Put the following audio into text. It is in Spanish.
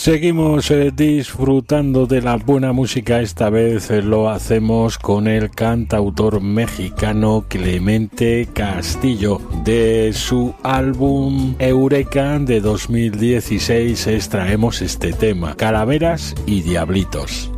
Seguimos disfrutando de la buena música. Esta vez lo hacemos con el cantautor mexicano Clemente Castillo. De su álbum Eureka de 2016 extraemos este tema, Calaveras y Diablitos.